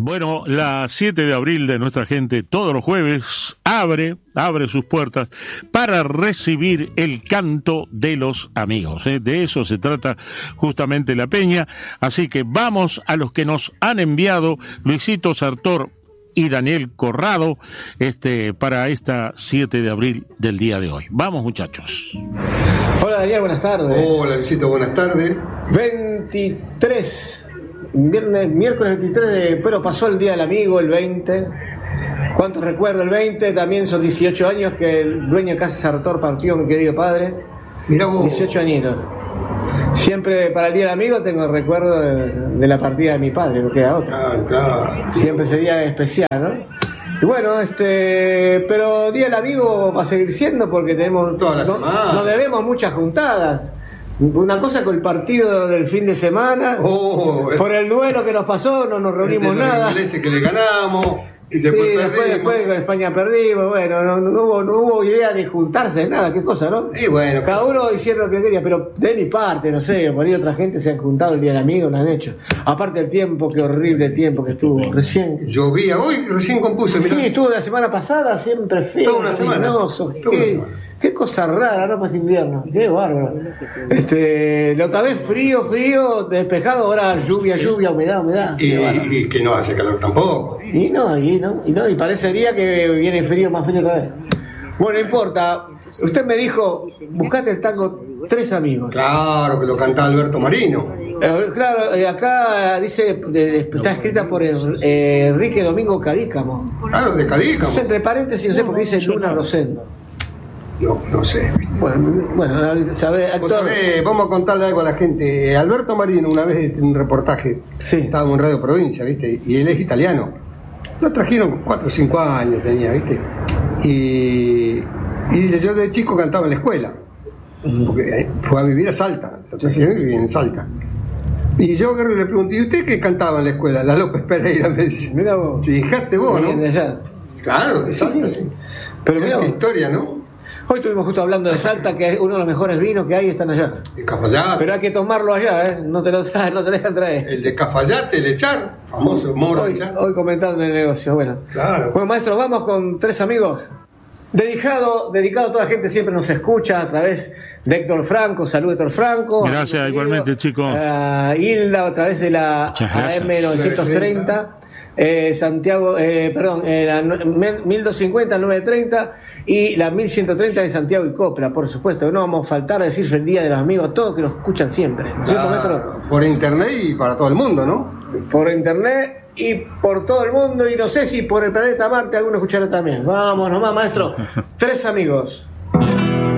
Bueno, la 7 de abril de nuestra gente, todos los jueves, abre sus puertas para recibir el canto de los amigos. De eso se trata justamente la peña. Así que vamos a los que nos han enviado Luisito Sartor y Daniel Corrado para esta 7 de abril del día de hoy. Vamos, muchachos. Hola, Daniel, buenas tardes. Hola, Luisito, buenas tardes. 23... miércoles 23 pero pasó el Día del Amigo, el 20. ¿Cuántos recuerdo el 20? También son 18 años que el dueño de Casa Sartor partió, mi querido padre. Mirá vos. 18 añitos. Siempre para el Día del Amigo tengo el recuerdo de la partida de mi padre, no queda otra. Claro. Siempre sería especial, ¿no? Y bueno, pero Día del Amigo va a seguir siendo porque tenemos toda la semana. Nos debemos muchas juntadas. Una cosa con el partido del fin de semana, por el duelo que nos pasó, no nos reunimos nada. Que le ganamos, y después, después con España perdimos, bueno, no hubo idea de juntarse, nada, qué cosa, ¿no? Y bueno, cada uno hicieron lo que quería, pero de mi parte, no sé, por ahí otra gente se han juntado el Día del Amigo, lo han hecho. Aparte el tiempo, qué horrible tiempo que estuvo, recién. Llovía, hoy recién compuse. Sí, estuvo la semana pasada, siempre feo. Toda una semana. Qué cosa rara, ¿no? Para invierno, qué bárbaro. La otra vez frío, despejado, ahora lluvia, humedad. Y que no hace calor tampoco. Y parecería que viene frío, más frío otra vez. Bueno, no importa. Usted me dijo, buscate el tango Tres Amigos. Claro, que lo canta Alberto Marino. Claro, acá dice, está escrita por Enrique Domingo Cadícamo. Claro, de Cadícamo. Entre paréntesis, no sé por qué dice Luna Rosendo. No sé. Bueno, ¿sabes, actor? Vamos a contarle algo a la gente. Alberto Marino, una vez en un reportaje, estábamos en Radio Provincia, ¿viste? Y él es italiano. Lo trajeron 4 o 5 años, tenía, ¿viste? Y dice, yo de chico cantaba en la escuela, porque fue a vivir a Salta, lo trajeron y vivía en Salta. Y yo le pregunté, ¿y usted qué cantaba en la escuela? La López Pereira, me dice. Mira vos. Fijaste vos, ¿no? De allá. Claro, de Salta, sí. Pero mira qué historia, ¿no? Hoy estuvimos justo hablando de Salta, que es uno de los mejores vinos que hay, están allá. El Cafayate. Pero hay que tomarlo allá, no te lo dejan traer. El de Cafayate, el Echar, famoso Moro Echar. Hoy comentando el negocio, bueno. Claro. Bueno, maestro, vamos con Tres Amigos. Dedicado a toda la gente, siempre nos escucha a través de Héctor Franco. Salud, Héctor Franco. Gracias, igualmente, chicos. Hilda, a través de la AM 930. Santiago, la 1250, 930 y la 1130 de Santiago y Copra, por supuesto. No vamos a faltar a decir el Día de los Amigos a todos que nos escuchan siempre, ¿no es cierto, maestro? Por internet y para todo el mundo, ¿no? Por internet y por todo el mundo, y no sé si por el planeta Marte alguno escuchará también. Vamos nomás, maestro. Tres Amigos.